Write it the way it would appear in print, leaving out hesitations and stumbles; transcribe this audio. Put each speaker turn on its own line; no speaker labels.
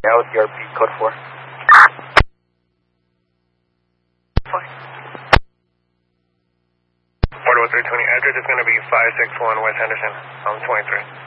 Yeah, with ERP code 4.
Fine. Port 0320, address is going to be 561 West Henderson, 23.